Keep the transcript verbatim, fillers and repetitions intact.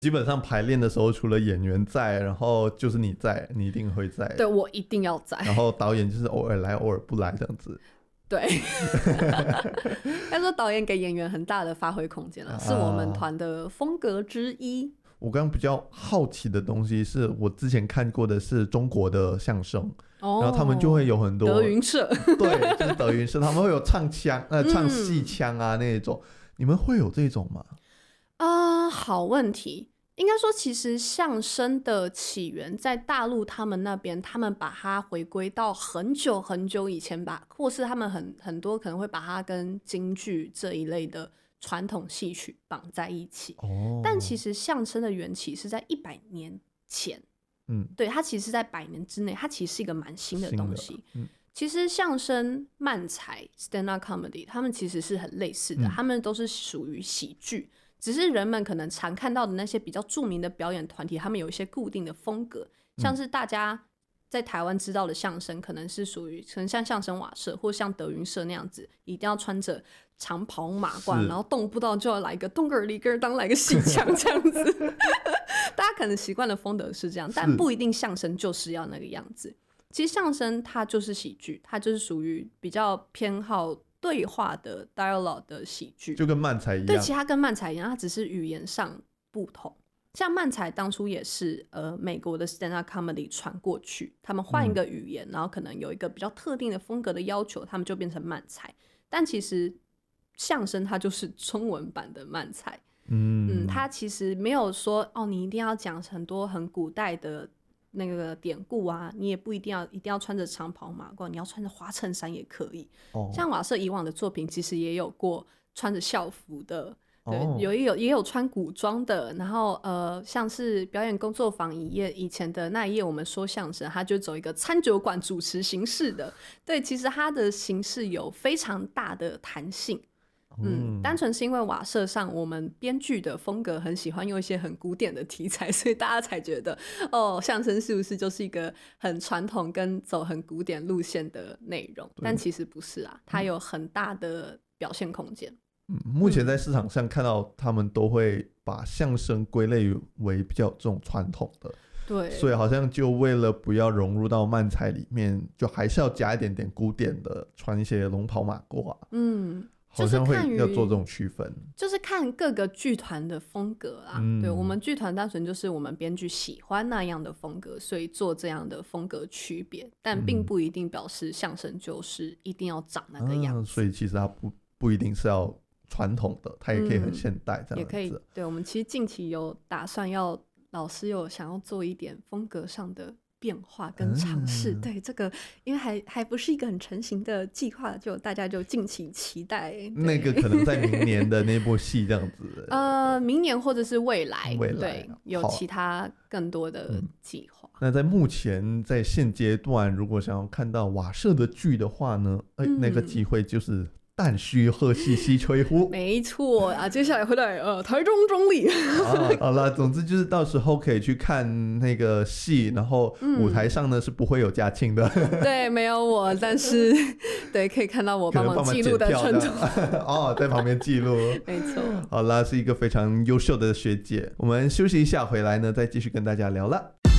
基本上排练的时候除了演员在，然后就是你在，你一定会在。 对，我一定要在。 然后导演就是偶尔来偶尔不来这样子。 对，他说导演给演员很大的发挥空间了、啊，是我们团的风格之一。 我刚刚比较好奇的东西是我之前看过的是中国的相声，哦、然后他们就会有很多德云社， 对，就是德云社，他们会有唱腔、呃唱戏腔啊那种、嗯，你们会有这种吗？ 啊、呃，好问题。应该说其实相声的起源在大陆他们那边，他们把它回归到很久很久以前吧，或是他们很很多可能会把它跟京剧这一类的传统戏曲绑在一起、哦、但其实相声的缘起是在一百年前，嗯，对，它其实是在百年之内，它其实是一个蛮新的东西。嗯，其实相声漫才 stand up comedy 他们其实是很类似的、嗯、他们都是属于喜剧，只是人们可能常看到的那些比较著名的表演团体，他们有一些固定的风格，像是大家在台湾知道的相声可能是属于可能像相声瓦舍或像德云社那样子，一定要穿着长袍马褂，然后动不到就要来一个咚个儿里个儿当来个戏腔这样子大家可能习惯的风格是这样，但不一定相声就是要那个样子。其实相声它就是喜剧，它就是属于比较偏好对话的 dialogue 的喜剧， 就跟漫才一样。 对，其实它跟漫才一样，它只是语言上不同。像漫才当初也是呃美国的 stand up comedy 传过去，他们换一个语言、嗯、然后可能有一个比较特定的风格的要求，他们就变成漫才。但其实相声它就是中文版的漫才，嗯嗯，它其实没有说哦你一定要讲很多很古代的那个典故啊，你也不一定要一定要穿着长袍马褂，你要穿着花衬衫也可以、哦、像瓦舍以往的作品其实也有过穿着校服的，对，哦、有也有也有穿古装的，然后呃，像是表演工作坊一页以前的那一页，我们说相声，他就走一个餐酒馆主持形式的，对，其实它的形式有非常大的弹性。嗯，单纯是因为瓦舍上我们编剧的风格很喜欢用一些很古典的题材，所以大家才觉得哦，相声是不是就是一个很传统跟走很古典路线的内容？但其实不是啊，它有很大的表现空间。 嗯，目前在市场上看到他们都会把相声归类为比较这种传统的， 对， 所以好像就为了不要融入到漫才里面，就还是要加一点点古典的，穿一些龙袍马褂、啊，嗯。好像会要做这种区分， 就是看各个剧团的风格啦、嗯、对，我们剧团单纯就是我们编剧喜欢那样的风格，所以做这样的风格区别，但并不一定表示相声就是一定要长那个样子、 啊、所以其实它 不, 不一定是要传统的，它也可以很现代这样子、嗯、 也可以。对，我们其实近期有打算要老师有想要做一点风格上的变化跟尝试、嗯、对，这个因为还还不是一个很成型的计划，就大家就敬请期待。 那个可能在明年的那部戏这样子呃，明年或者是未来， 未来对，有其他更多的计划、嗯、 那在目前在现阶段如果想要看到瓦舍的剧的话呢、欸嗯、那个机会就是旦夕贺戏西吹呼， 没错啊，接下来会在呃台中中立啊，好了，总之就是到时候可以去看那个戏，然后舞台上呢、嗯、是不会有嘉庆的， 对，没有我，但是对可以看到我帮忙记录的程度哦，在旁边记录， 没错。 好啦，是一个非常优秀的学姐。我们休息一下，回来呢再继续跟大家聊了。